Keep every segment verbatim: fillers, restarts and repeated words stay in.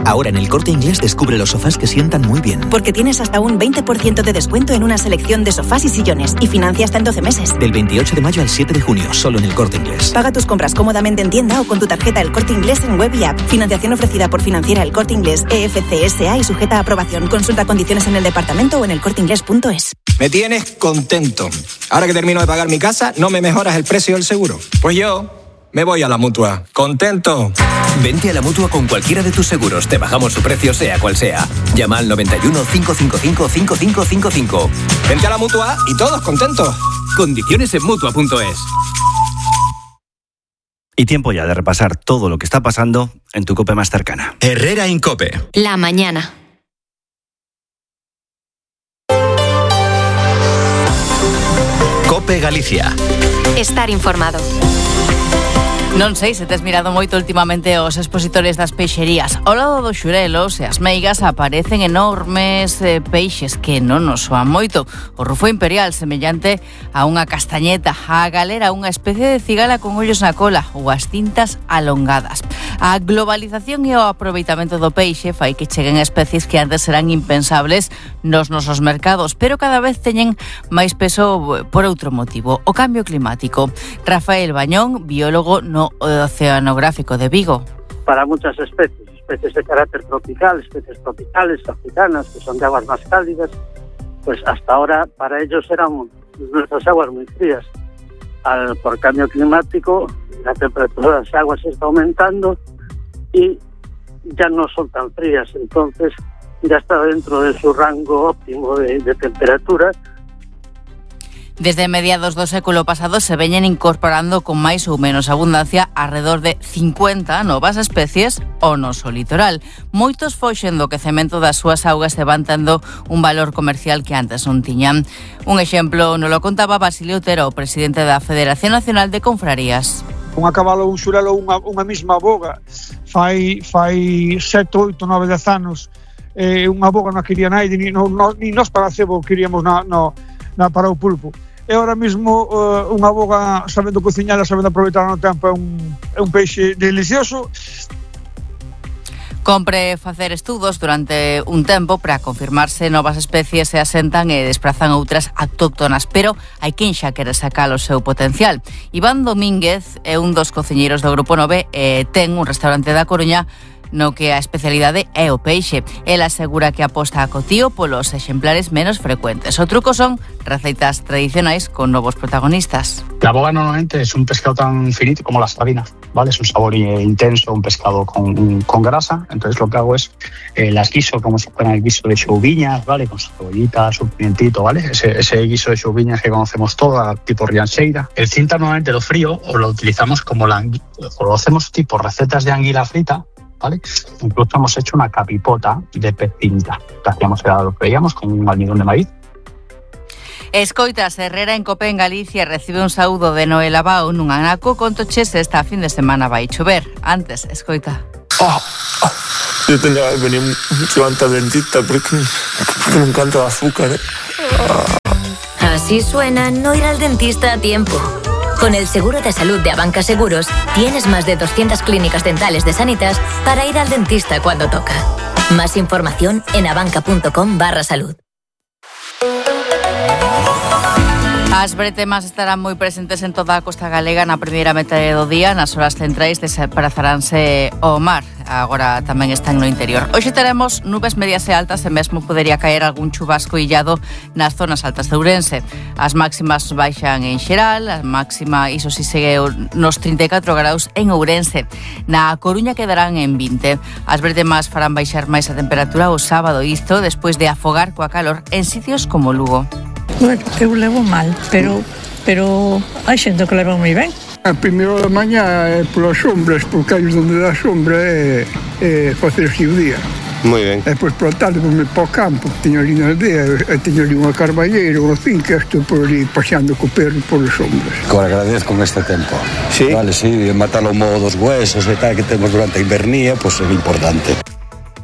Ahora en El Corte Inglés descubre los sofás que sientan muy bien. Porque tienes hasta un veinte por ciento de descuento en una selección de sofás y sillones y financia hasta en doce meses. Del veintiocho de mayo al siete de junio, solo en El Corte Inglés. Paga tus compras cómodamente en tienda o con tu tarjeta El Corte Inglés en web y app. Financiación ofrecida por Financiera El Corte Inglés E F C S A y sujeta a aprobación. Consulta condiciones en el departamento o en elcorteinglés punto es. Me tienes contento. Ahora que termino de pagar mi casa, ¿no me mejoras el precio del seguro? Pues yo me voy a la Mutua. ¡Contento! Vente a la Mutua con cualquiera de tus seguros. Te bajamos su precio sea cual sea. Llama al noventa y uno, cinco cinco cinco, cinco cinco cinco cinco. Vente a la Mutua y todos contentos. Condiciones en Mutua punto es. Y tiempo ya de repasar todo lo que está pasando en tu COPE más cercana. Herrera Incope. La mañana. COPE Galicia. Estar informado. Non sei se tes mirado moito últimamente os expositores das peixerías. Ao lado dos xurelos e as meigas aparecen enormes eh, peixes que non nos soan moito. O rufo imperial, semellante a unha castañeta. A galera, unha especie de cigala con ollos na cola, ou as tintas alongadas. A globalización e o aproveitamento do peixe fai que cheguen especies que antes eran impensables nos nosos mercados, pero cada vez teñen máis peso por outro motivo, o cambio climático. Rafael Bañón, biólogo no Oceanográfico de Vigo. Para muchas especies, especies de carácter tropical, especies tropicales, africanas, que son de aguas más cálidas, pues hasta ahora para ellos eran nuestras aguas muy frías. Al, por cambio climático, la temperatura de las aguas está aumentando y ya no son tan frías, entonces ya está dentro de su rango óptimo de, de temperatura. Desde mediados do século pasado se veñen incorporando con máis ou menos abundancia alrededor de cincuenta novas especies ao noso litoral. Moitos foxen do quecemento das súas augas e van tendo un valor comercial que antes non tiñan. Un exemplo nos lo contaba Basilio Otero, o presidente da Federación Nacional de Confrarías. Unha cabalo ou un xurelo unha, unha mesma boga fai, fai sete, oito, nove, dez anos eh, unha boga non quería naide ni, no, no, ni nos para cebo queríamos na, no, na para o pulpo. E ahora mesmo uh, unha boga sabendo cociñar e sabendo aproveitar no tempo é un, é un peixe delicioso. Compre facer estudos durante un tempo para confirmarse novas especies se asentan e desprazan outras autóctonas, pero hai quen xa quere sacar o seu potencial. Iván Domínguez é un dos cociñeiros do Grupo nove e ten un restaurante da Coruña no que a especialidade é o peixe. El asegura que aposta a cotío polos exemplares menos frecuentes. O truco son receitas tradicionais con novos protagonistas. La boga normalmente es un pescado tan finito como la sardina, ¿vale? Es un sabor intenso, un pescado con, con grasa. Entonces lo que hago es eh, las guiso como si fuera el guiso de xouviñas, ¿vale? Con su cebollita, su pimientito, ¿vale? Ese, ese guiso de xouviñas que conocemos toda, tipo rianxeira. El cinta normalmente lo frío o lo utilizamos como la, o lo hacemos tipo recetas de anguila frita, ¿vale? Incluso hemos hecho una capipota de pez cinta. Que hacíamos, era lo que veíamos con un almidón de maíz. Escoitas, Herrera en Cope en Galicia recibe un saúdo de Noel Abao nun anaco con toches esta fin de semana vai chover. Antes, escoita. Oh, oh, yo tenía que venir mucho antes al dentista porque, porque me encanta el azúcar, ¿eh? Oh. Así suena no ir al dentista a tiempo. Con el seguro de salud de Abanca Seguros, tienes más de doscientas clínicas dentales de Sanitas para ir al dentista cuando toca. Más información en abanca.com barra salud. As bretemas estarán moi presentes en toda a costa galega na primeira metade do día. Nas horas centrais desprazaranse ao mar. Agora tamén están no interior. Hoxe teremos nubes medias e altas e mesmo podería caer algún chubasco illado nas zonas altas de Ourense. As máximas baixan en xeral, a máxima iso si segue nos trinta e catro graus en Ourense. Na Coruña quedarán en vinte. As bretemas farán baixar máis a temperatura o sábado, isto despois de afogar coa calor en sitios como Lugo. Bueno, eu levo mal, pero pero hai xente que leva moi ben. A primeira da mañá é polas sombras, porque aí onde dá sombra é, é facerse o día. Moi ben. E depois por tarde vou-me para o campo, que teño ali na aldea, e teño ali unha carballeira, unha finca, estou por ali paseando co perro por as sombras. Como agradezco con este tempo. Sí? Vale, sí, matar o modo dos huesos e tal que temos durante a invernía, pois pues é importante.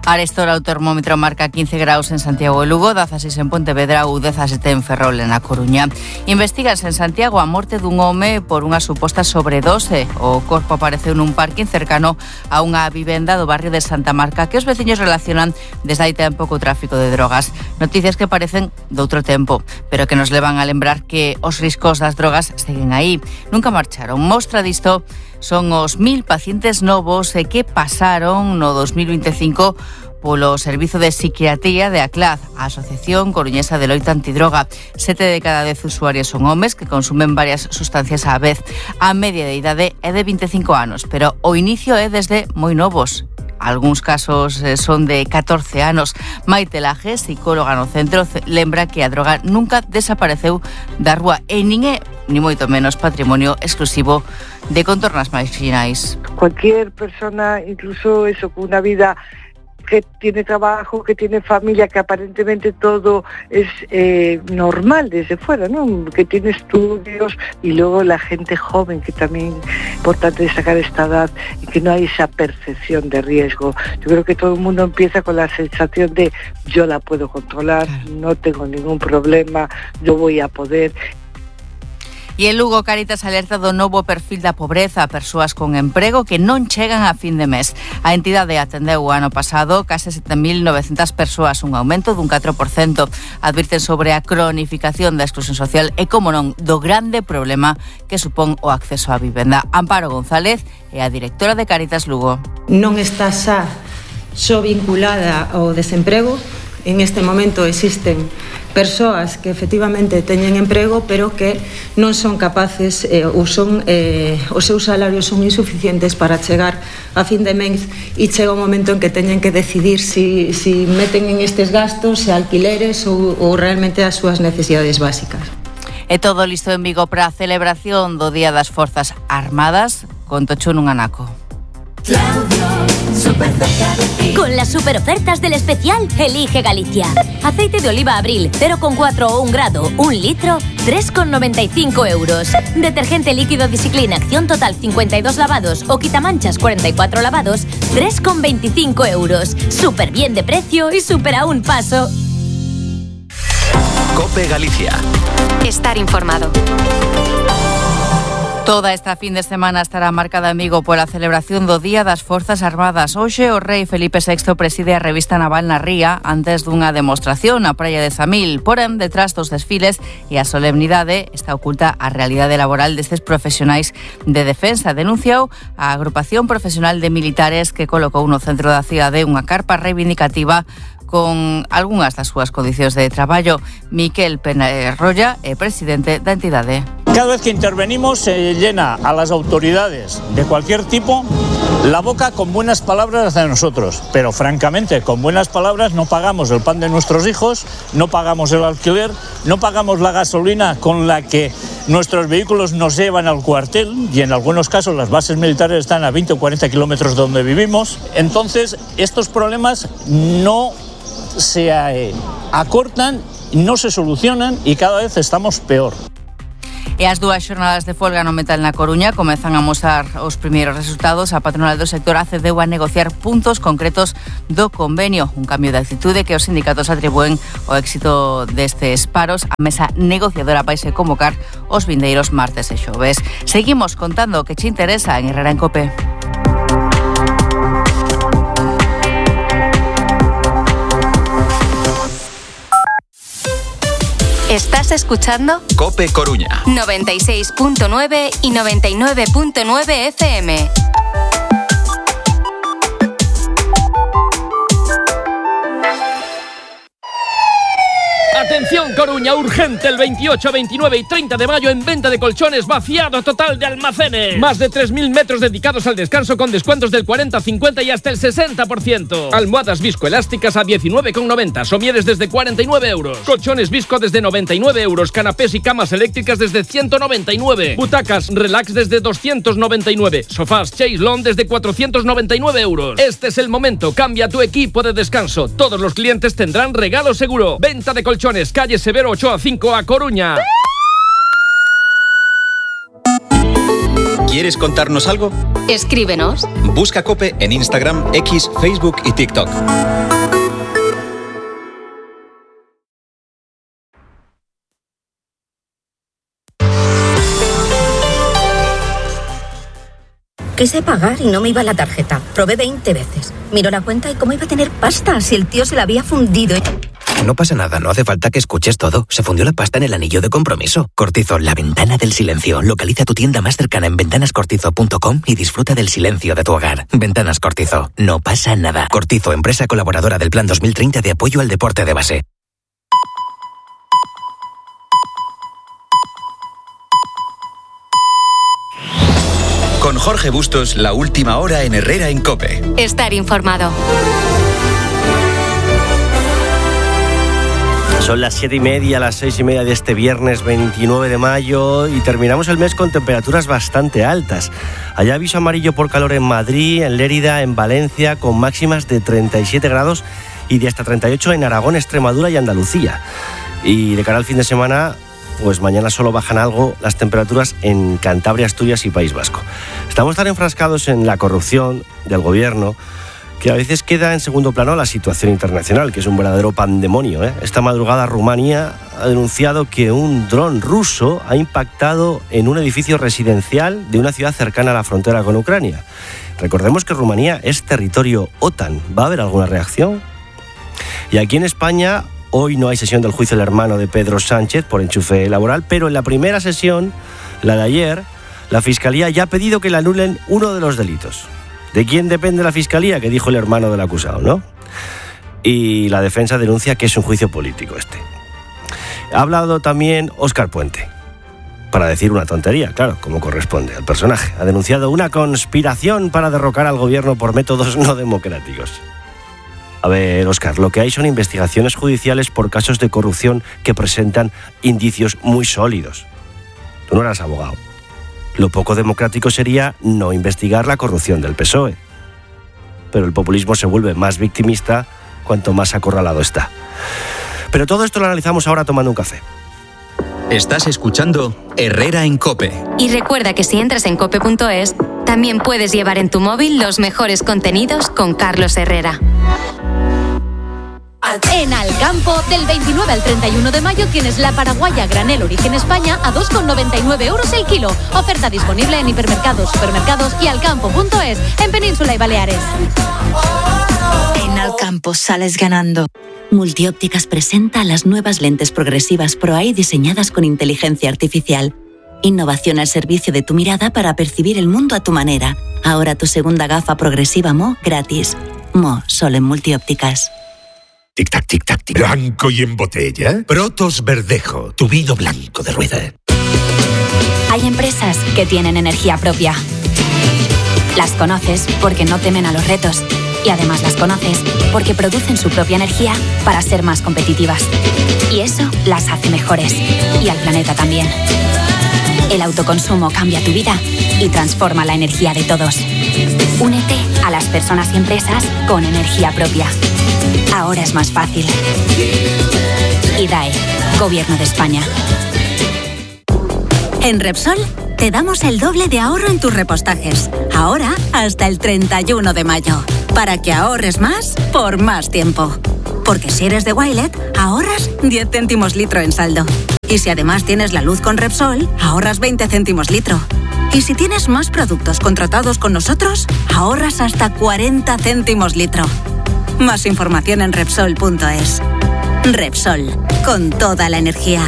A esta hora o termómetro marca quince graus en Santiago e Lugo, dieciséis en Pontevedra ou dezasete en Ferrol e na Coruña. Investíganse en Santiago a morte dun home por unha suposta sobredose. O corpo apareceu nun parking cercano a unha vivenda do barrio de Santa Marca que os veciños relacionan desde hai tempo co tráfico de drogas. Noticias que parecen de outro tempo, pero que nos levan a lembrar que os riscos das drogas seguen aí. Nunca marcharon. Mostra disto son os mil pacientes novos e que pasaron no dos mil veinticinco polo Servizo de Psiquiatría de ACLAD, a Asociación Coruñesa de Loita Antidroga. Sete de cada dez usuarios son homes que consumen varias sustancias á vez. A media de idade é de veinticinco anos, pero o inicio é desde moi novos. Algúns casos son de catorce anos. Maite Laje, psicóloga no centro, lembra que a droga nunca desapareceu da rúa e nin é, ni moito menos, patrimonio exclusivo de contornas marginais. Cualquier persona, incluso eso, con una vida que tiene trabajo, que tiene familia, que aparentemente todo es eh, normal desde fuera, ¿no? Que tiene estudios, y luego la gente joven, que también es importante destacar esta edad, y que no hay esa percepción de riesgo. Yo creo que todo el mundo empieza con la sensación de yo la puedo controlar, no tengo ningún problema, yo voy a poder. E en Lugo, Cáritas alerta do novo perfil da pobreza a persoas con emprego que non chegan a fin de mes. A entidade atendeu o ano pasado case sete mil novecentas persoas, un aumento dun catro por cento. Advirten sobre a cronificación da exclusión social e, como non, do grande problema que supón o acceso á vivenda. Amparo González é a directora de Cáritas Lugo. Non está xa só vinculada ao desemprego. En este momento existen persoas que efectivamente teñen emprego pero que non son capaces eh, ou son, eh, os seus salarios son insuficientes para chegar a fin de mes e chega un momento en que teñen que decidir si, si meten en estes gastos, se alquileres ou, ou realmente as súas necesidades básicas. E todo listo en Vigo para a celebración do Día das Forzas Armadas con Tocho nun anaco. Con las super ofertas del especial Elige Galicia. Aceite de oliva Abril cero coma cuatro o un grado, un litro, tres coma noventa y cinco euros. Detergente líquido Discipline Acción Total cincuenta y dos lavados o quitamanchas cuarenta y cuatro lavados, tres coma veinticinco euros. Súper bien de precio y súper a un paso. COPE Galicia. Estar informado. Toda esta fin de semana estará marcada en Vigo pola celebración do Día das Forzas Armadas. Hoxe o rei Felipe sexto preside a revista naval na Ría antes dunha demostración na praia de Zamil. Porén, detrás dos desfiles e a solemnidade está oculta a realidade laboral destes profesionais de defensa. Denunciou a agrupación profesional de militares que colocou no centro da cidade unha carpa reivindicativa con algunhas das súas condicións de traballo. Miquel Penarroya é presidente da entidade. Cada vez que intervenimos se llena a las autoridades de cualquier tipo la boca con buenas palabras hacia nosotros, pero francamente con buenas palabras no pagamos el pan de nuestros hijos, no pagamos el alquiler, no pagamos la gasolina con la que nuestros vehículos nos llevan al cuartel, y en algunos casos las bases militares están a veinte o cuarenta kilómetros de donde vivimos. Entonces estos problemas no se eh, acortan, no se solucionan y cada vez estamos peor. E as dúas xornadas de folga no metal na Coruña comezan a mostrar os primeiros resultados. A patronal do sector accedeu a negociar puntos concretos do convenio, un cambio de actitude que os sindicatos atribúen o éxito destes paros. A mesa negociadora vaise convocar os vindeiros martes e xoves. Seguimos contando o que che interesa en Herrera en Cope. Estás escuchando COPE Coruña noventa y seis punto nueve y noventa y nueve punto nueve F M. Atención Coruña, urgente, el veintiocho, veintinueve y treinta de mayo en venta de colchones, vaciado total de almacenes. Más de tres mil metros dedicados al descanso con descuentos del cuarenta, cincuenta y hasta el sesenta por ciento. Almohadas viscoelásticas a diecinueve con noventa, somieres desde cuarenta y nueve euros. Colchones visco desde noventa y nueve euros, canapés y camas eléctricas desde ciento noventa y nueve. Butacas relax desde doscientos noventa y nueve. Sofás Chaiselong desde cuatrocientos noventa y nueve euros. Este es el momento, cambia tu equipo de descanso. Todos los clientes tendrán regalo seguro. Venta de colchones, calle Severo Ochoa cinco a Coruña. ¿Quieres contarnos algo? Escríbenos. Busca COPE en Instagram, X, Facebook y TikTok. Quise pagar y no me iba la tarjeta. Probé veinte veces. Miró la cuenta y cómo iba a tener pasta si el tío se la había fundido. No pasa nada, no hace falta que escuches todo. Se fundió la pasta en el anillo de compromiso. Cortizo, la ventana del silencio. Localiza tu tienda más cercana en ventanas cortizo punto com y disfruta del silencio de tu hogar. Ventanas Cortizo, no pasa nada. Cortizo, empresa colaboradora del Plan dos mil treinta de apoyo al deporte de base. Con Jorge Bustos, la última hora en Herrera en COPE. Estar informado. Son las siete y media, las seis y media de este viernes veintinueve de mayo y terminamos el mes con temperaturas bastante altas. Hay aviso amarillo por calor en Madrid, en Lérida, en Valencia, con máximas de treinta y siete grados y de hasta treinta y ocho en Aragón, Extremadura y Andalucía. Y de cara al fin de semana, pues mañana solo bajan algo las temperaturas en Cantabria, Asturias y País Vasco. Estamos tan enfrascados en la corrupción del gobierno que a veces queda en segundo plano la situación internacional, que es un verdadero pandemonio, ¿eh? Esta madrugada Rumanía ha denunciado que un dron ruso ha impactado en un edificio residencial de una ciudad cercana a la frontera con Ucrania. Recordemos que Rumanía es territorio OTAN. ¿Va a haber alguna reacción? Y aquí en España, hoy no hay sesión del juicio del hermano de Pedro Sánchez por enchufe laboral, pero en la primera sesión, la de ayer, la Fiscalía ya ha pedido que le anulen uno de los delitos. ¿De quién depende la Fiscalía? Que dijo el hermano del acusado, ¿no? Y la defensa denuncia que es un juicio político este. Ha hablado también Óscar Puente, para decir una tontería, claro, como corresponde al personaje. Ha denunciado una conspiración para derrocar al gobierno por métodos no democráticos. A ver, Óscar, lo que hay son investigaciones judiciales por casos de corrupción que presentan indicios muy sólidos. Tú no eras abogado. Lo poco democrático sería no investigar la corrupción del P S O E. Pero el populismo se vuelve más victimista cuanto más acorralado está. Pero todo esto lo analizamos ahora tomando un café. Estás escuchando Herrera en COPE. Y recuerda que si entras en cope punto es, también puedes llevar en tu móvil los mejores contenidos con Carlos Herrera. En Alcampo, del veintinueve al treinta y uno de mayo tienes la paraguaya granel origen España a dos con noventa y nueve euros el kilo. Oferta disponible en hipermercados, supermercados y alcampo punto es en Península y Baleares. En Alcampo sales ganando. Multiópticas presenta las nuevas lentes progresivas ProEye diseñadas con inteligencia artificial. Innovación al servicio de tu mirada para percibir el mundo a tu manera. Ahora tu segunda gafa progresiva Mo gratis. Mo, solo en Multiópticas. Tic-tac, tic-tac, tic. Blanco y en botella. Protos Verdejo, tu vino blanco de rueda. Hay empresas que tienen energía propia. Las conoces porque no temen a los retos. Y además las conoces porque producen su propia energía para ser más competitivas. Y eso las hace mejores. Y al planeta también. El autoconsumo cambia tu vida y transforma la energía de todos. Únete a las personas y empresas con energía propia. Ahora es más fácil. I D A E, Gobierno de España. En Repsol te damos el doble de ahorro en tus repostajes. Ahora hasta el treinta y uno de mayo. Para que ahorres más por más tiempo. Porque si eres de Wilet, ahorras diez céntimos litro en saldo. Y si además tienes la luz con Repsol, ahorras veinte céntimos litro. Y si tienes más productos contratados con nosotros, ahorras hasta cuarenta céntimos litro. Más información en Repsol punto es. Repsol, con toda la energía.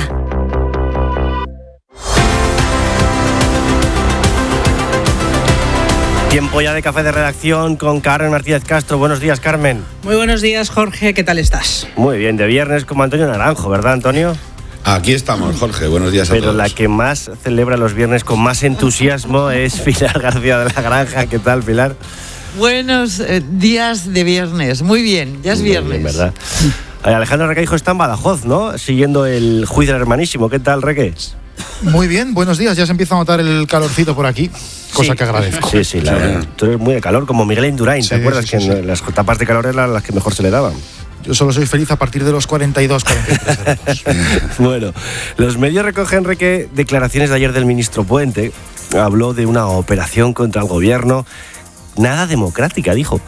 Tiempo ya de café de redacción con Carmen Martínez Castro. Buenos días, Carmen. Muy buenos días, Jorge. ¿Qué tal estás? Muy bien, de viernes como Antonio Naranjo, ¿verdad, Antonio? Aquí estamos, Jorge. Buenos días a Pero todos. la que más celebra los viernes con más entusiasmo es Pilar García de la Granja. ¿Qué tal, Pilar? Buenos eh, días de viernes. Muy bien, ya es Muy viernes. bien, ¿verdad? Alejandro Requeijo está en Badajoz, ¿no? Siguiendo el juicio del hermanísimo. ¿Qué tal, Reque? Muy bien, buenos días. Ya se empieza a notar el calorcito por aquí, cosa sí, que agradezco. Sí, sí, la verdad. Tú eres muy de calor, como Miguel Indurain, ¿te Sí, acuerdas? sí, sí, que sí. en las tapas de calor eran las que mejor se le daban. Yo solo soy feliz a partir de los cuarenta y dos, cuarenta y tres. Bueno, los medios recogen, Reque, declaraciones de ayer del ministro Puente, habló de una operación contra el gobierno, nada democrática, dijo.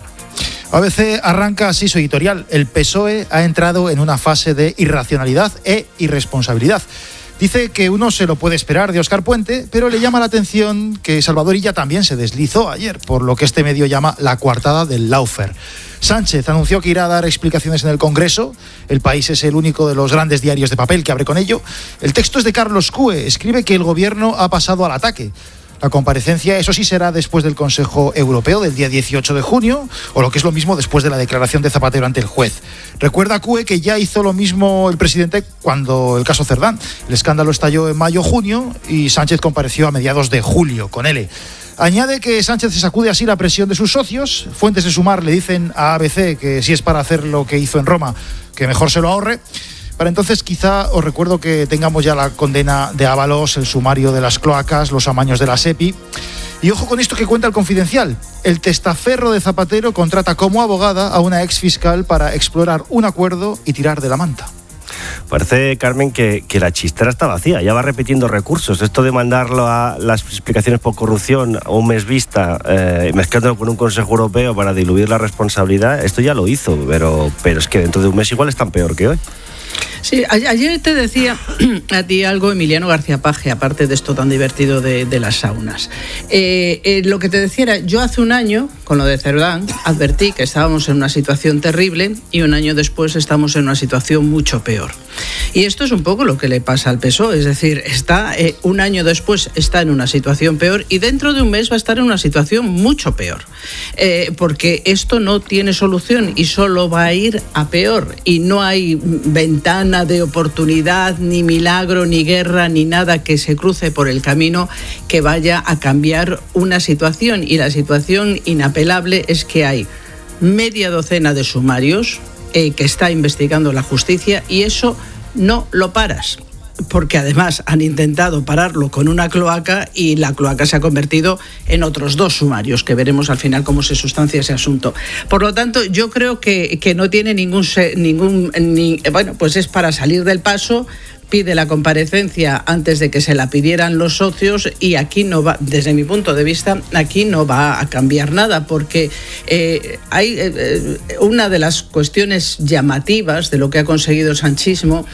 A B C arranca así su editorial. El P S O E ha entrado en una fase de irracionalidad e irresponsabilidad. Dice que uno se lo puede esperar de Óscar Puente, pero le llama la atención que Salvador Illa también se deslizó ayer, por lo que este medio llama la coartada del lawfare. Sánchez anunció que irá a dar explicaciones en el Congreso. El País es el único de los grandes diarios de papel que abre con ello. El texto es de Carlos Cue. Escribe que el gobierno ha pasado al ataque. La comparecencia, eso sí, será después del Consejo Europeo del día dieciocho de junio, o lo que es lo mismo, después de la declaración de Zapatero ante el juez. Recuerda Cue que ya hizo lo mismo el presidente cuando el caso Cerdán. El escándalo estalló en mayo-junio y Sánchez compareció a mediados de julio con él. Añade que Sánchez se sacude así la presión de sus socios. Fuentes de Sumar le dicen a A B C que si es para hacer lo que hizo en Roma, que mejor se lo ahorre. Para entonces quizá os recuerdo que tengamos ya la condena de Ábalos, el sumario de las cloacas, los amaños de la SEPI. Y ojo con esto que cuenta el Confidencial. El testaferro de Zapatero contrata como abogada a una exfiscal para explorar un acuerdo y tirar de la manta. Parece, Carmen, que, que la chistera está vacía, ya va repitiendo recursos. Esto de mandarlo a las explicaciones por corrupción a un mes vista, eh, mezclándolo con un Consejo Europeo para diluir la responsabilidad, esto ya lo hizo, pero, pero es que dentro de un mes igual es tan peor que hoy. Sí, ayer te decía a ti algo Emiliano García Paje, aparte de esto tan divertido de, de las saunas. Eh, eh, lo que te decía era, yo hace un año, con lo de Cerdán, advertí que estábamos en una situación terrible y un año después estamos en una situación mucho peor. Y esto es un poco lo que le pasa al P S O E, es decir, está eh, un año después está en una situación peor y dentro de un mes va a estar en una situación mucho peor. Eh, porque esto no tiene solución y solo va a ir a peor y no hay ventana de oportunidad, ni milagro, ni guerra, ni nada que se cruce por el camino que vaya a cambiar una situación. Y la situación inapelable es que hay media docena de sumarios eh, que está investigando la justicia y eso no lo paras. Porque además han intentado pararlo con una cloaca y la cloaca se ha convertido en otros dos sumarios, que veremos al final cómo se sustancia ese asunto. Por lo tanto, yo creo que, que no tiene ningún... ningún ni, bueno, pues es para salir del paso, pide la comparecencia antes de que se la pidieran los socios y aquí no va, desde mi punto de vista, aquí no va a cambiar nada porque eh, hay eh, una de las cuestiones llamativas de lo que ha conseguido el sanchismo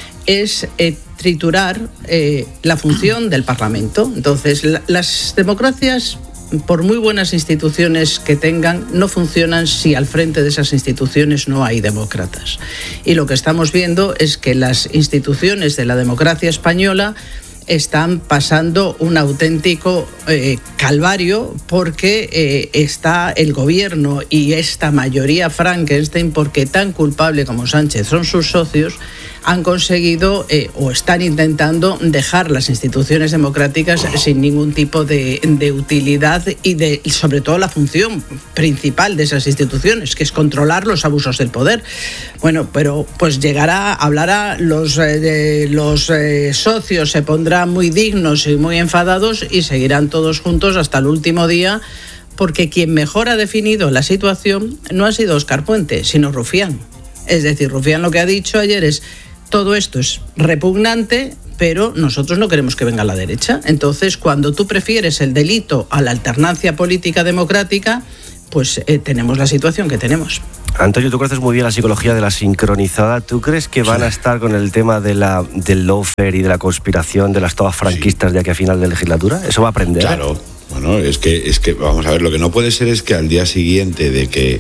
es eh, triturar eh, la función del Parlamento. Entonces, la, las democracias, por muy buenas instituciones que tengan, no funcionan si al frente de esas instituciones no hay demócratas. Y lo que estamos viendo es que las instituciones de la democracia española están pasando un auténtico eh, calvario porque eh, está el gobierno y esta mayoría Frankenstein, porque tan culpable como Sánchez son sus socios, han conseguido eh, o están intentando dejar las instituciones democráticas sin ningún tipo de, de utilidad y de, sobre todo la función principal de esas instituciones, que es controlar los abusos del poder. Bueno, pero pues llegará, hablará, los, eh, de, los eh, socios se pondrán muy dignos y muy enfadados y seguirán todos juntos hasta el último día, porque quien mejor ha definido la situación no ha sido Óscar Puente, sino Rufián. Es decir, Rufián lo que ha dicho ayer es: todo esto es repugnante, pero nosotros no queremos que venga la derecha. Entonces, cuando tú prefieres el delito a la alternancia política democrática, pues eh, tenemos la situación que tenemos. Antonio, tú conoces muy bien la psicología de la sincronizada. ¿Tú crees que van a estar con el tema de la, del lawfare y de la conspiración de las togas franquistas de aquí a final de legislatura? ¿Eso va a aprender? Claro. Bueno, es que, es que, vamos a ver, lo que no puede ser es que al día siguiente de que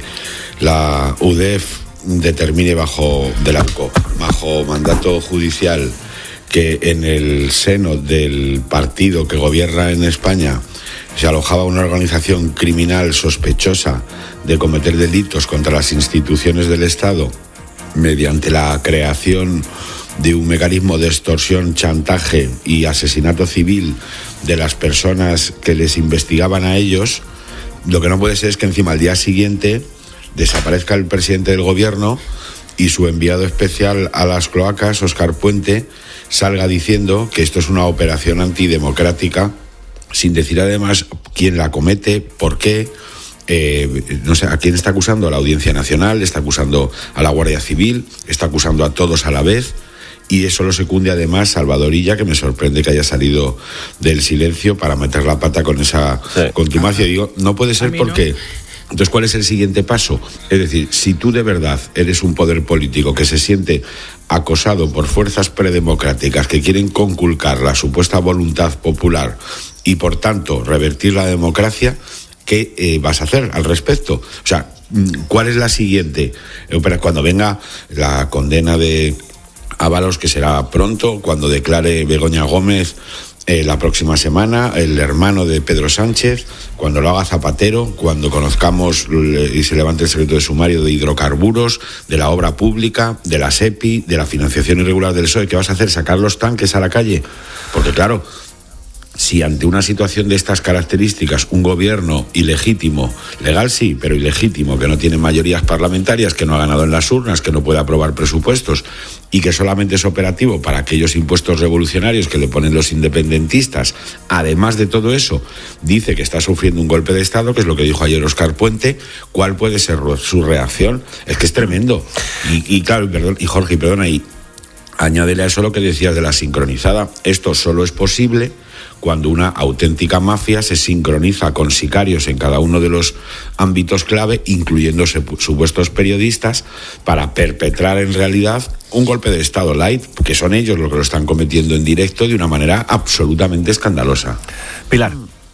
la U D E F determine bajo, del A U C O, bajo mandato judicial, que en el seno del partido que gobierna en España se alojaba una organización criminal sospechosa de cometer delitos contra las instituciones del Estado mediante la creación de un mecanismo de extorsión, chantaje y asesinato civil de las personas que les investigaban a ellos. Lo que no puede ser es que encima al día siguiente desaparezca el presidente del gobierno y su enviado especial a las cloacas, Óscar Puente, salga diciendo que esto es una operación antidemocrática, sin decir además quién la comete, por qué, eh, no sé, a quién está acusando. A la Audiencia Nacional, está acusando a la Guardia Civil, está acusando a todos a la vez, y eso lo secunde además Salvador Illa, que me sorprende que haya salido del silencio para meter la pata con esa sí. contumacia. Digo, no puede ser porque... No. Entonces, ¿cuál es el siguiente paso? Es decir, si tú de verdad eres un poder político que se siente acosado por fuerzas predemocráticas que quieren conculcar la supuesta voluntad popular y, por tanto, revertir la democracia, ¿qué eh, vas a hacer al respecto? O sea, ¿cuál es la siguiente? Cuando venga la condena de Ábalos, que será pronto, cuando declare Begoña Gómez Eh, la próxima semana, el hermano de Pedro Sánchez, cuando lo haga Zapatero, cuando conozcamos le, y se levante el secreto de sumario de hidrocarburos, de la obra pública, de la SEPI, de la financiación irregular del P S O E, ¿qué vas a hacer? ¿Sacar los tanques a la calle? Porque claro, si ante una situación de estas características un gobierno ilegítimo, legal sí, pero ilegítimo, que no tiene mayorías parlamentarias, que no ha ganado en las urnas, que no puede aprobar presupuestos y que solamente es operativo para aquellos impuestos revolucionarios que le ponen los independentistas, además de todo eso, dice que está sufriendo un golpe de Estado, que es lo que dijo ayer Óscar Puente, ¿cuál puede ser su reacción? Es que es tremendo. Y, y claro, perdón, y Jorge, perdona, y añádele a eso lo que decías de la sincronizada. Esto solo es posible cuando una auténtica mafia se sincroniza con sicarios en cada uno de los ámbitos clave, incluyendo supuestos periodistas, para perpetrar en realidad un golpe de Estado light, que son ellos los que lo están cometiendo en directo de una manera absolutamente escandalosa. Pilar.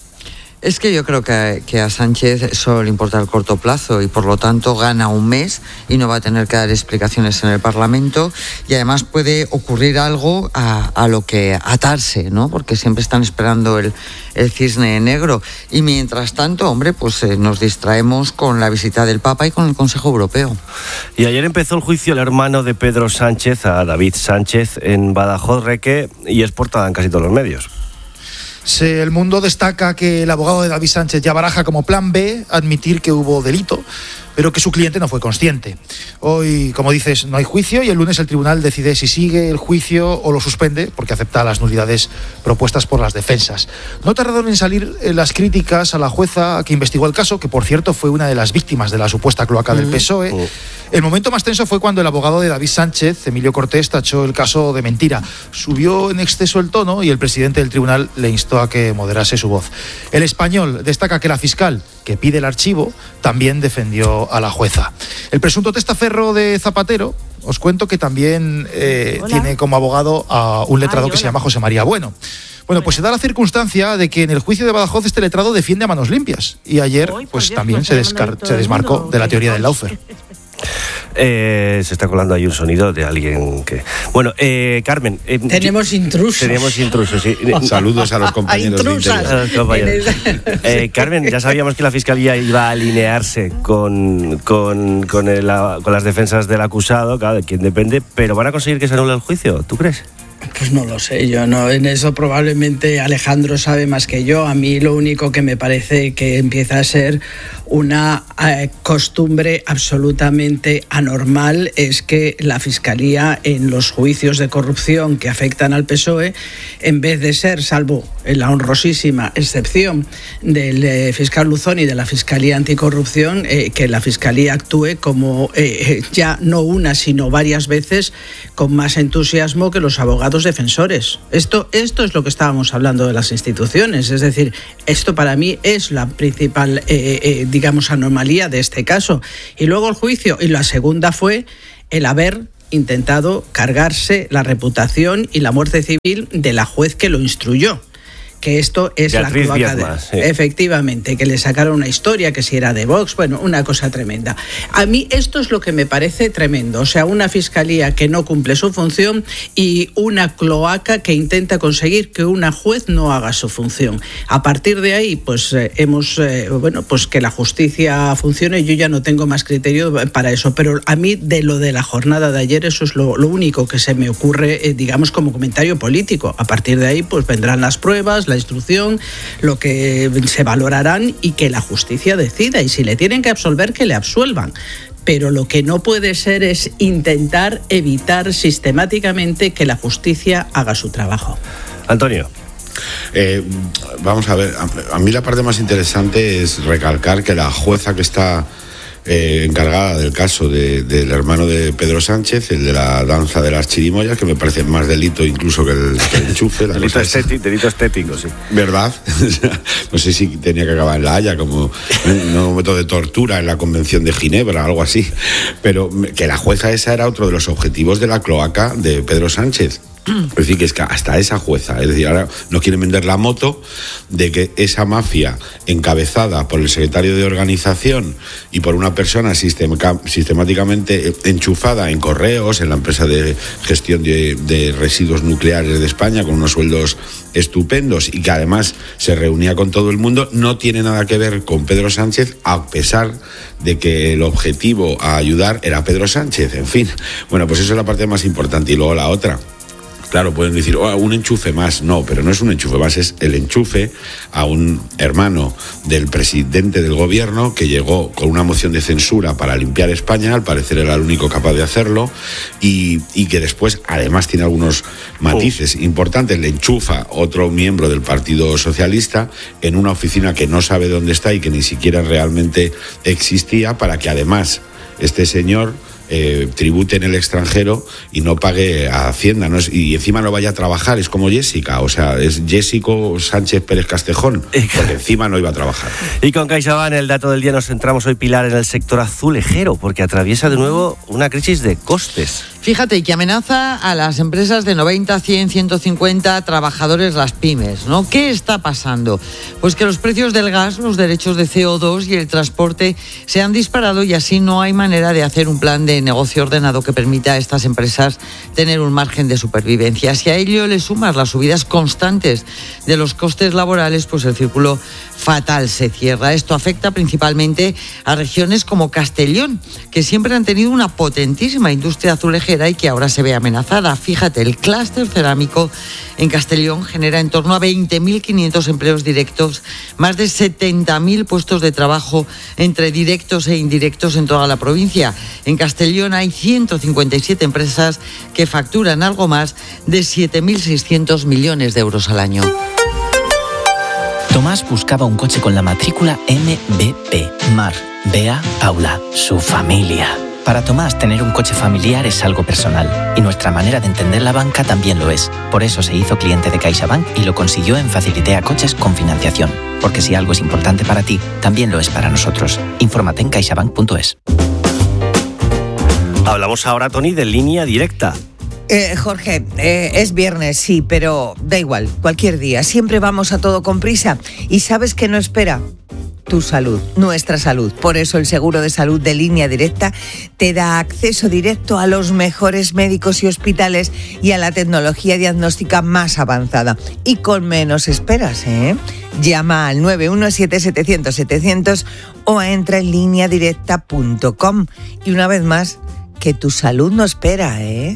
Es que yo creo que, que a Sánchez solo le importa el corto plazo y por lo tanto gana un mes y no va a tener que dar explicaciones en el Parlamento, y además puede ocurrir algo a, a lo que atarse, ¿no? Porque siempre están esperando el, el cisne negro. Y mientras tanto, hombre, pues eh, nos distraemos con la visita del Papa y con el Consejo Europeo. Y ayer empezó el juicio el hermano de Pedro Sánchez, a David Sánchez, en Badajoz, Reque, y es portada en casi todos los medios. Sí, el Mundo destaca que el abogado de David Sánchez ya baraja como plan B admitir que hubo delito, pero que su cliente no fue consciente. Hoy, como dices, no hay juicio y el lunes el tribunal decide si sigue el juicio o lo suspende, porque acepta las nulidades propuestas por las defensas. No tardaron en salir las críticas a la jueza que investigó el caso, que por cierto fue una de las víctimas de la supuesta cloaca del P S O E. Oh. El momento más tenso fue cuando el abogado de David Sánchez, Emilio Cortés, tachó el caso de mentira. Subió en exceso el tono y el presidente del tribunal le instó a que moderase su voz. El Español destaca que la fiscal, que pide el archivo, también defendió a la jueza. El presunto testaferro de Zapatero, os cuento que también eh, tiene como abogado a un letrado Ay, que se llama José María Bueno. Bueno, pues se da la circunstancia de que en el juicio de Badajoz este letrado defiende a manos limpias y ayer pues también se, descar- se desmarcó de la teoría del Laufer. Eh, se está colando ahí un sonido de alguien que... Bueno, eh, Carmen... Eh, tenemos intrusos. Tenemos intrusos, sí. Saludos a los compañeros de interior. Eh, Carmen, ya sabíamos que la Fiscalía iba a alinearse con, con, con, el, con las defensas del acusado, claro, de quien depende, pero ¿van a conseguir que se anule el juicio? ¿Tú crees? Pues no lo sé, yo no, en eso probablemente Alejandro sabe más que yo. A mí lo único que me parece que empieza a ser una eh, costumbre absolutamente anormal es que la Fiscalía en los juicios de corrupción que afectan al P S O E, en vez de ser, salvo en la honrosísima excepción del eh, fiscal Luzón y de la Fiscalía Anticorrupción, eh, que la Fiscalía actúe como eh, ya no una sino varias veces con más entusiasmo que los abogados defensores. Esto, esto es lo que estábamos hablando de las instituciones, es decir, esto para mí es la principal, eh, eh, digamos, anomalía de este caso. Y luego el juicio, y la segunda fue el haber intentado cargarse la reputación y la muerte civil de la juez que lo instruyó. Que esto es Beatriz la cloaca de... Más, sí. Efectivamente, que le sacaron una historia, que si era de Vox, bueno, una cosa tremenda. A mí esto es lo que me parece tremendo, o sea, una fiscalía que no cumple su función y una cloaca que intenta conseguir que una juez no haga su función. A partir de ahí, pues eh, hemos, eh, bueno, pues que la justicia funcione, yo ya no tengo más criterio para eso, pero a mí de lo de la jornada de ayer, eso es lo, lo único que se me ocurre, eh, digamos, como comentario político. A partir de ahí, pues vendrán las pruebas, la instrucción, lo que se valorarán y que la justicia decida, y si le tienen que absolver, que le absuelvan. Pero lo que no puede ser es intentar evitar sistemáticamente que la justicia haga su trabajo. Antonio. Eh, vamos a ver, a, a mí la parte más interesante es recalcar que la jueza que está eh, encargada del caso de, del hermano de Pedro Sánchez, el de la danza de las chirimoyas, que me parece más delito incluso que el, que el enchufe. La delito, estético, delito estético, sí. ¿Verdad? No sé si tenía que acabar en La Haya como un método de tortura en la Convención de Ginebra, algo así. Pero que la jueza esa era otro de los objetivos de la cloaca de Pedro Sánchez. Es decir, que es que hasta esa jueza, es decir, ahora nos quieren vender la moto de que esa mafia encabezada por el secretario de organización y por una persona sistema, sistemáticamente enchufada en Correos, en la empresa de gestión de, de residuos nucleares de España, con unos sueldos estupendos y que además se reunía con todo el mundo, no tiene nada que ver con Pedro Sánchez, a pesar de que el objetivo a ayudar era Pedro Sánchez. En fin, bueno, pues eso es la parte más importante. Y luego la otra. Claro, pueden decir, oh, un enchufe más. No, pero no es un enchufe más, es el enchufe a un hermano del presidente del gobierno que llegó con una moción de censura para limpiar España, al parecer era el único capaz de hacerlo, y, y que después además tiene algunos matices oh. importantes. Le enchufa otro miembro del Partido Socialista en una oficina que no sabe dónde está y que ni siquiera realmente existía, para que además este señor Eh, tribute en el extranjero y no pague a Hacienda, ¿no? Y encima no vaya a trabajar, es como Jessica, o sea, es Jessico Sánchez Pérez Castejón, porque encima no iba a trabajar. Y con CaixaBank, el dato del día, nos centramos hoy, Pilar, en el sector azulejero, porque atraviesa de nuevo una crisis de costes. Fíjate, que amenaza a las empresas de noventa, cien, ciento cincuenta trabajadores, las pymes, ¿no? ¿Qué está pasando? Pues que los precios del gas, los derechos de C O dos y el transporte se han disparado, y así no hay manera de hacer un plan de negocio ordenado que permita a estas empresas tener un margen de supervivencia. Si a ello le sumas las subidas constantes de los costes laborales, pues el círculo fatal se cierra. Esto afecta principalmente a regiones como Castellón, que siempre han tenido una potentísima industria azulejera y que ahora se ve amenazada. Fíjate, el clúster cerámico en Castellón genera en torno a veinte mil quinientos empleos directos, más de setenta mil puestos de trabajo entre directos e indirectos en toda la provincia. En Castellón hay ciento cincuenta y siete empresas que facturan algo más de siete mil seiscientos millones de euros al año. Tomás buscaba un coche con la matrícula M B P, Mar, Bea, Paula, su familia. Para Tomás, tener un coche familiar es algo personal, y nuestra manera de entender la banca también lo es. Por eso se hizo cliente de CaixaBank y lo consiguió en Facilitea Coches con financiación. Porque si algo es importante para ti, también lo es para nosotros. Infórmate en caixabank punto es. Hablamos ahora, Toni, de Línea Directa. Eh, Jorge, eh, es viernes, sí, pero da igual, cualquier día. Siempre vamos a todo con prisa. ¿Y sabes qué no espera? Tu salud, nuestra salud. Por eso el seguro de salud de Línea Directa te da acceso directo a los mejores médicos y hospitales y a la tecnología diagnóstica más avanzada. Y con menos esperas, ¿eh? Llama al nueve uno siete, setecientos, setecientos o entra en línea directa punto com. Y una vez más, que tu salud no espera, ¿eh?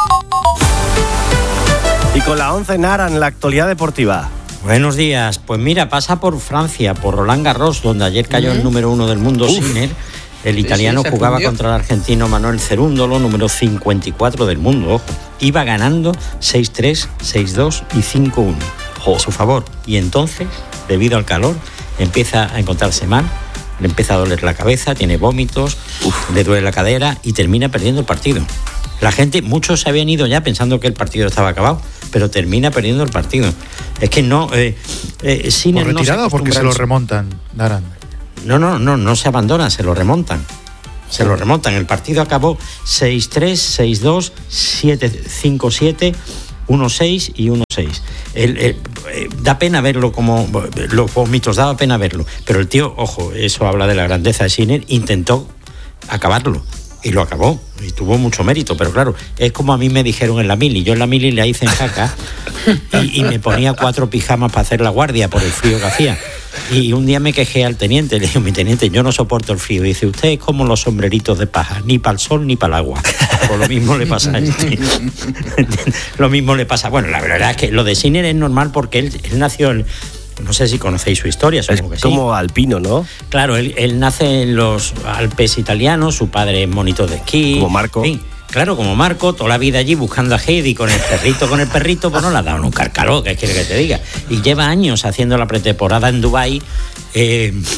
Y con la once Nara en la actualidad deportiva. Buenos días. Pues mira, pasa por Francia, por Roland Garros, donde ayer cayó ¿Mm? el número uno del mundo, Uf. Sinner. El italiano sí, sí, jugaba fundió. contra el argentino Manuel Cerúndolo, número cincuenta y cuatro del mundo, ojo. Iba ganando seis tres, seis dos y cinco uno a su favor. Y entonces, debido al calor, empieza a encontrarse mal, le empieza a doler la cabeza, tiene vómitos, Uf. le duele la cadera y termina perdiendo el partido. La gente, muchos se habían ido ya pensando que el partido estaba acabado, pero termina perdiendo el partido. Es que no... Eh, eh, Sinner ¿Por retirado no se porque se lo remontan, Naran? No, no, no, no se abandonan, se lo remontan. Se sí. lo remontan. El partido acabó seis tres, seis dos, siete cinco siete, uno seis y uno seis. El, el, eh, da pena verlo como... Los vómitos, daba pena verlo. Pero el tío, ojo, eso habla de la grandeza de Sinner, intentó acabarlo. Y lo acabó, y tuvo mucho mérito, pero claro, es como a mí me dijeron en la mili. Yo en la mili le hice en jaca y, y me ponía cuatro pijamas para hacer la guardia por el frío que hacía. Y un día me quejé al teniente, le dije, mi teniente, yo no soporto el frío. Y dice, usted es como los sombreritos de paja, ni para el sol ni para el agua. Pues lo mismo le pasa a este. Lo mismo le pasa. Bueno, la verdad es que lo de Sinner es normal porque él, él nació en... No sé si conocéis su historia, supongo que sí. Es como alpino, ¿no? Claro, él, él nace en los Alpes italianos, su padre es monitor de esquí. Como Marco. Sí, claro, como Marco, toda la vida allí buscando a Heidi con el perrito, con el perrito, pues no le ha dado un carcaló, ¿qué quiere que te diga? Y lleva años haciendo la pretemporada en Dubái, eh,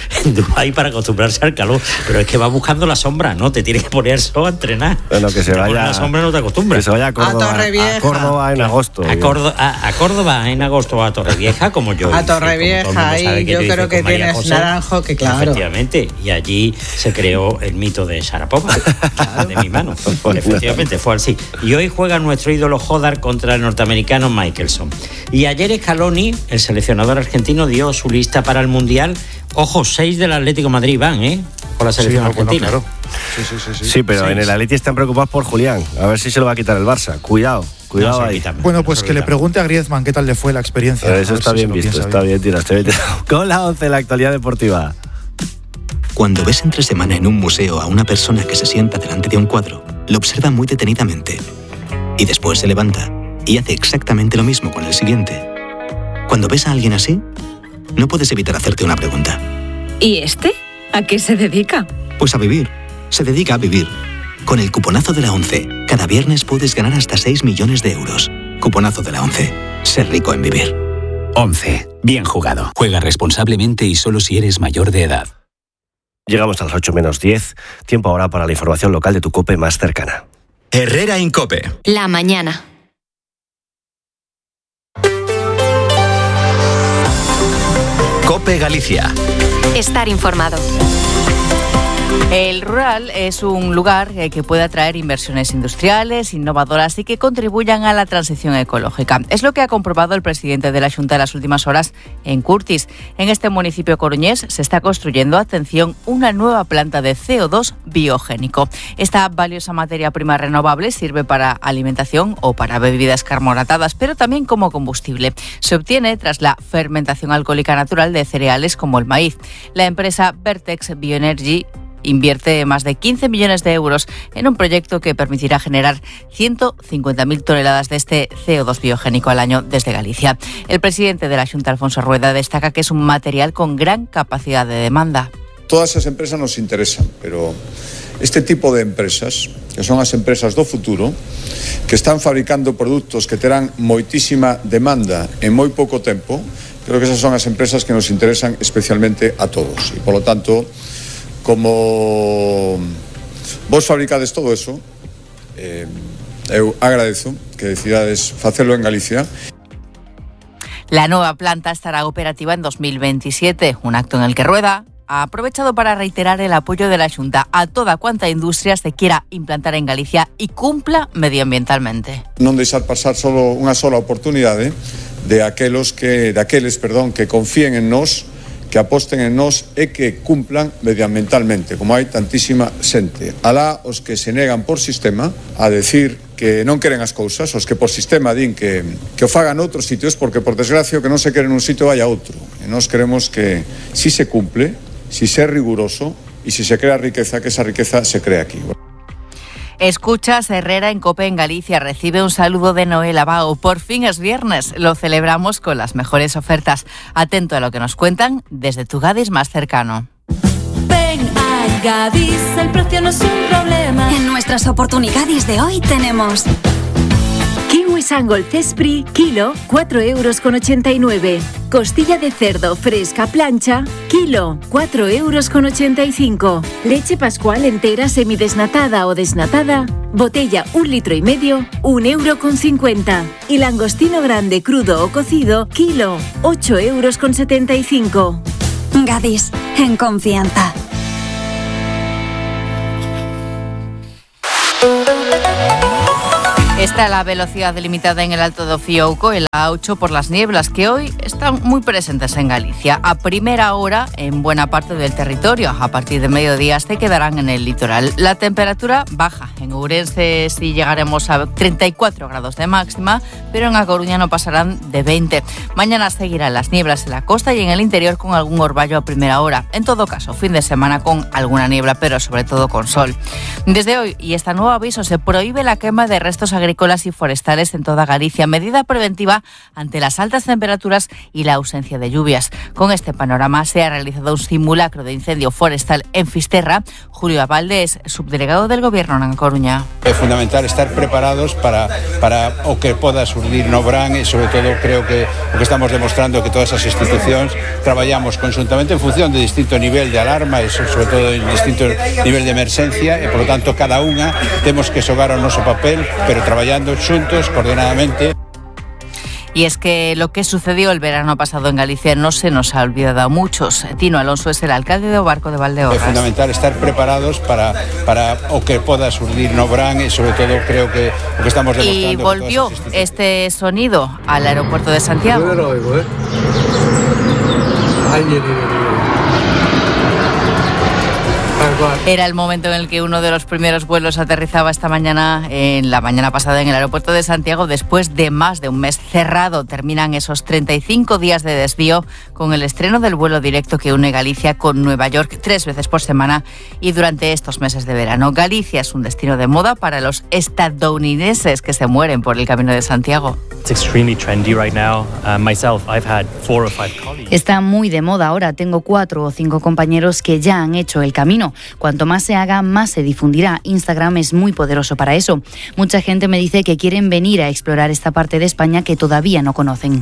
en Dubái para acostumbrarse al calor, pero es que va buscando la sombra, ¿no? Te tienes que poner el sol a entrenar. Bueno, que se te vaya. La sombra no te acostumbras. Que se vaya a Córdoba. A Torrevieja. A Córdoba en agosto. A Córdoba, a, a Córdoba en agosto o a Torrevieja, como yo. A Torrevieja, ahí yo, yo creo que tienes José, naranjo, que claro. Efectivamente, y allí se creó el mito de Sharapova, claro. de mi mano. Efectivamente, fue así. Y hoy juega nuestro ídolo Jodar contra el norteamericano Mickelson. Y ayer Scaloni, el seleccionador argentino, dio su lista para el Mundial. Ojo, seis del Atlético Madrid van, ¿eh? Por la selección sí, argentina. Bueno, claro. Sí, sí, sí, sí. sí, pero seis. En el Atleti están preocupados por Julián. A ver si se lo va a quitar el Barça. Cuidado, cuidado no, ahí. Quítame, bueno, pues que le pregunte a Griezmann qué tal le fue la experiencia. Pero eso está bien si visto, está bien, bien tiraste. Con la once, la actualidad deportiva. Cuando ves entre semana en un museo a una persona que se sienta delante de un cuadro, lo observa muy detenidamente. Y después se levanta y hace exactamente lo mismo con el siguiente. Cuando ves a alguien así, no puedes evitar hacerte una pregunta. ¿Y este? ¿A qué se dedica? Pues a vivir. Se dedica a vivir. Con el cuponazo de la once, cada viernes puedes ganar hasta seis millones de euros. Cuponazo de la once. Ser rico en vivir. once. Bien jugado. Juega responsablemente y solo si eres mayor de edad. Llegamos a las ocho menos diez. Tiempo ahora para la información local de tu COPE más cercana. Herrera Incope. La mañana. COPE Galicia. Estar informado. El rural es un lugar que puede atraer inversiones industriales, innovadoras y que contribuyan a la transición ecológica. Es lo que ha comprobado el presidente de la Xunta en las últimas horas en Curtis. En este municipio coruñés se está construyendo, atención, una nueva planta de C O dos biogénico. Esta valiosa materia prima renovable sirve para alimentación o para bebidas carbonatadas, pero también como combustible. Se obtiene tras la fermentación alcohólica natural de cereales como el maíz. La empresa Vertex Bioenergy invierte más de quince millones de euros en un proyecto que permitirá generar ciento cincuenta mil toneladas de este C O dos biogénico al año desde Galicia. El presidente de la Xunta, Alfonso Rueda, destaca que es un material con gran capacidad de demanda. Todas esas empresas nos interesan, pero este tipo de empresas, que son as empresas do futuro, que están fabricando produtos que terán moitísima demanda en moi pouco tempo, creo que esas son as empresas que nos interesan especialmente a todos. E, polo tanto, como vos fabricades todo eso, eh, eu agradezo que decidades facelo en Galicia. La nueva planta estará operativa en dos mil veintisiete, un acto en el que Rueda ha aprovechado para reiterar el apoyo de la Xunta a toda cuanta industria se quiera implantar en Galicia y cumpla medioambientalmente. Non deixar pasar solo unha sola oportunidade de aqueles que, de aqueles, perdón, que confíen en nós, que aposten en nós e que cumplan medioambientalmente, como hai tantísima xente. Alá os que se negan por sistema a decir que non queren as cousas, os que por sistema din que, que o fagan outros sitios, porque por desgracia o que non se quere nun sitio vai a outro. E nós queremos que si se cumple, si se é riguroso e si se crea riqueza, que esa riqueza se crea aquí. Escuchas Herrera en COPE en Galicia. Recibe un saludo de Noel Abao. Por fin es viernes. Lo celebramos con las mejores ofertas. Atento a lo que nos cuentan desde tu Gadis más cercano. Ven a Gadis, el precio no es un problema. En nuestras oportunidades de hoy tenemos kiwi Sangol Cespri, kilo, cuatro euros con ochenta y nueve. Costilla de cerdo fresca plancha, kilo, cuatro euros con ochenta y cinco. Leche Pascual entera semidesnatada o desnatada, botella un litro y medio, un euro con cincuenta. Y langostino grande crudo o cocido, kilo, ocho euros con setenta y cinco. Gadis, en confianza. Está la velocidad delimitada en el Alto do Fiouco, el A ocho, por las nieblas que hoy están muy presentes en Galicia. A primera hora en buena parte del territorio, a partir de mediodía se quedarán en el litoral. La temperatura baja. En Ourense sí llegaremos a treinta y cuatro grados de máxima, pero en A Coruña no pasarán de veinte. Mañana seguirán las nieblas en la costa y en el interior con algún orvallo a primera hora. En todo caso, fin de semana con alguna niebla, pero sobre todo con sol. Desde hoy y este nuevo aviso se prohíbe la quema de restos agrícolas agrícolas y forestales en toda Galicia, medida preventiva ante las altas temperaturas y la ausencia de lluvias. Con este panorama se ha realizado un simulacro de incendio forestal en Fisterra. Julio Abalde es subdelegado del Gobierno en Coruña. É fundamental estar preparados para, para o que poda surdir no verán e, sobre todo, creo que o que estamos demostrando é que todas as institucións traballamos conjuntamente en función de distinto nivel de alarma e, sobre todo, en distinto nivel de emerxencia e, por lo tanto, cada unha temos que xogar o noso papel, pero traballando xuntos, coordinadamente. Y es que lo que sucedió el verano pasado en Galicia no se nos ha olvidado a muchos. Tino Alonso es el alcalde de Obarco de Valdeorras. É fundamental estar preparados para, para o que poda surdir no verán e, sobre todo, creo que o que estamos demostrando... Y volvió este sonido al aeropuerto de Santiago. Yo lo oigo, ¿eh? Ahí viene, viene. Era el momento en el que uno de los primeros vuelos aterrizaba esta mañana, en la mañana pasada, en el aeropuerto de Santiago. Después de más de un mes cerrado, terminan esos treinta y cinco días de desvío con el estreno del vuelo directo que une Galicia con Nueva York tres veces por semana y durante estos meses de verano. Galicia es un destino de moda para los estadounidenses que se mueren por el Camino de Santiago. Está muy de moda ahora. Tengo cuatro o cinco compañeros que ya han hecho el camino. Cuanto más se haga, más se difundirá. Instagram es muy poderoso para eso. Mucha gente me dice que quieren venir a explorar esta parte de España que todavía no conocen.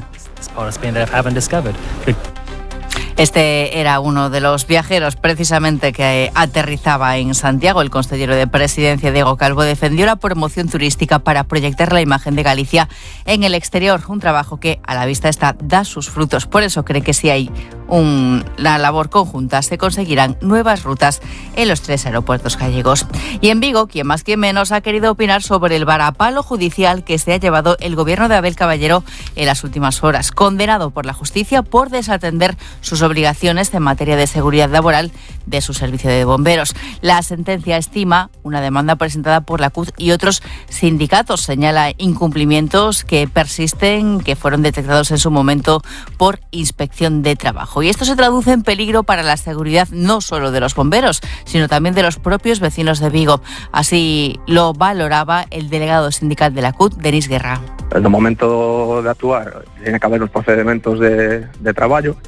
Este era uno de los viajeros precisamente que aterrizaba en Santiago. El consejero de Presidencia, Diego Calvo, defendió la promoción turística para proyectar la imagen de Galicia en el exterior, un trabajo que a la vista está da sus frutos. Por eso cree que si hay una labor conjunta se conseguirán nuevas rutas en los tres aeropuertos gallegos. Y en Vigo, quien más quien menos ha querido opinar sobre el varapalo judicial que se ha llevado el gobierno de Abel Caballero en las últimas horas, condenado por la justicia por desatender sus obligaciones en materia de seguridad laboral de su servicio de bomberos. La sentencia estima una demanda presentada por la C U T y otros sindicatos. Señala incumplimientos que persisten, que fueron detectados en su momento por inspección de trabajo. Y esto se traduce en peligro para la seguridad no solo de los bomberos, sino también de los propios vecinos de Vigo. Así lo valoraba el delegado sindical de la C U T, Denis Guerra. No momento de actuar, tiene que haber os procedimentos de, de traballo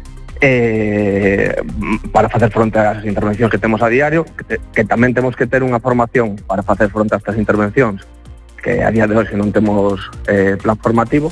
eh, para facer fronte ás intervencións que temos a diario, que, te, que tamén temos que ter unha formación para facer fronte a estas intervencións, que a día de hoxe non temos eh, plan formativo.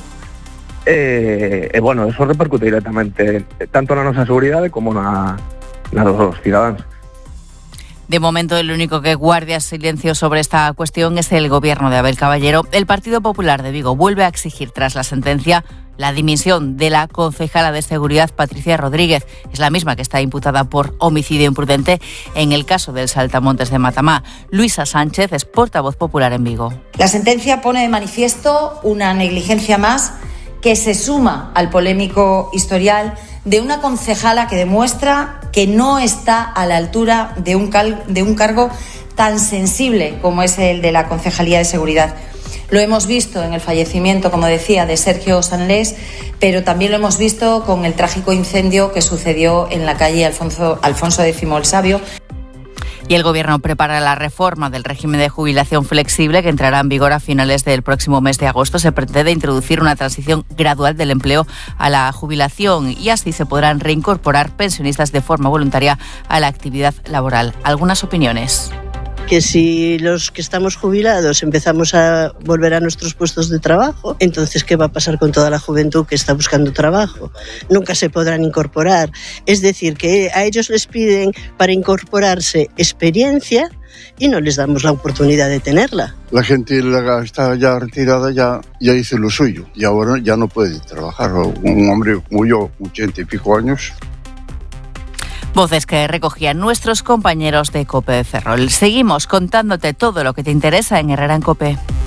E, eh, eh, bueno, eso repercute directamente tanto na nosa seguridade como na, na dos cidadáns. De momento, el único que guarda silencio sobre esta cuestión es el gobierno de Abel Caballero. El Partido Popular de Vigo vuelve a exigir, tras la sentencia, la dimisión de la concejala de Seguridad, Patricia Rodríguez. Es la misma que está imputada por homicidio imprudente en el caso del Saltamontes de Matamá. Luisa Sánchez es portavoz popular en Vigo. La sentencia pone de manifiesto una negligencia más que se suma al polémico historial de una concejala que demuestra que no está a la altura de un, cal, de un cargo tan sensible como es el de la Concejalía de Seguridad. Lo hemos visto en el fallecimiento, como decía, de Sergio Sanlés, pero también lo hemos visto con el trágico incendio que sucedió en la calle Alfonso, Alfonso X el Sabio. Y el Gobierno prepara la reforma del régimen de jubilación flexible que entrará en vigor a finales del próximo mes de agosto. Se pretende introducir una transición gradual del empleo a la jubilación y así se podrán reincorporar pensionistas de forma voluntaria a la actividad laboral. Algunas opiniones. Que si los que estamos jubilados empezamos a volver a nuestros puestos de trabajo, entonces ¿qué va a pasar con toda la juventud que está buscando trabajo? Nunca se podrán incorporar. Es decir, que a ellos les piden para incorporarse experiencia y no les damos la oportunidad de tenerla. La gente está ya retirada, ya, ya hizo lo suyo y ahora ya no puede trabajar. Un hombre como yo, ochenta y pico años. Voces que recogían nuestros compañeros de COPE de Ferrol. Seguimos contándote todo lo que te interesa en Herrera en COPE.